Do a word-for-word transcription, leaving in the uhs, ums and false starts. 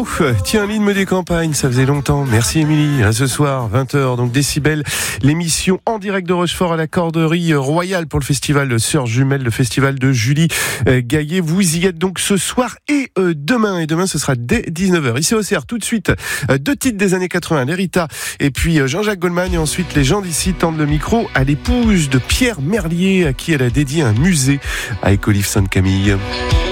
Renaud, tiens, l'hymne des campagnes, ça faisait longtemps. Merci Émilie. À ce soir, vingt heures, donc Décibel, l'émission en direct de Rochefort à la Corderie Royale pour le festival Sœurs Jumelles, le festival de Julie Gaillet. Vous y êtes donc ce soir et euh, demain. Et demain, ce sera dès dix-neuf heures. Ici au C R, tout de suite, euh, deux titres des années quatre-vingts, l'Erita et puis euh, Jean-Jacques Goldman. Et ensuite, les gens d'ici tendent le micro à l'épouse de Pierre Merlier, à qui elle a dédié un musée à Écolive Sainte-Camille.